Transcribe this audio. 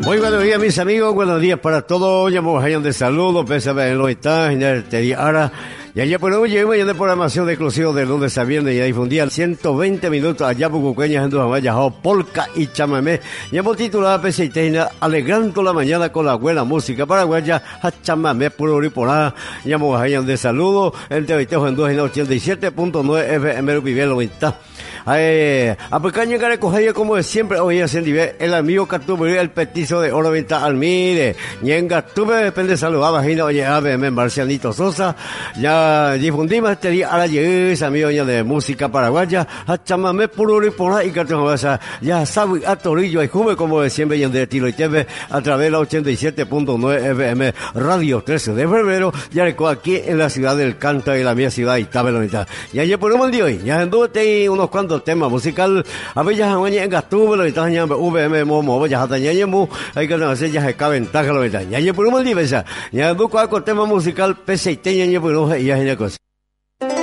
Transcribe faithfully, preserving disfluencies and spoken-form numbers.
Muy buenos días, mis amigos, buenos días para todos. Llamamos a de saludos, pésame en los instantes, te di ahora. Y allá por hoy llegamos ya de programación de exclusivo de lunes a viernes y a difundir ciento veinte minutos allá por Cuqueñas en Duhamaya, polka y chamamé. Y hemos titulado Peseiteina, alegrando la mañana con la buena música paraguaya, a chamamé puro riporá. Llamamos a de saludos, entre hoy en dos en ochenta y siete punto nueve F M Vivielo Vista. Eh, a pequeña que recoger como de siempre hoy en nivel el amigo Cartubería, el petizo de Oro Venta Almide, y en Gatube depende saludaba Gina oye A B M Marcianito Sosa. Ya difundimos este día a la llegada amigo de música paraguaya, a chamamé puro riporá y cartujabasa, ya sabe a Torillo y Juve como de siempre y en de Tilo y T V a través de la ochenta y siete punto nueve F M Radio trece de febrero, ya recojo aquí en la ciudad del Canta y la mía ciudad y Tabelonita. Y ayer por un día hoy, ya anduve unos cuantos tema musical a veces en Gastube lo están llamando V M Momo ya hasta ñañemu hay que hacer ya se cabe ventaja lo está ya por un día ya ya busco algo tema musical peseiteña y por ya es cosa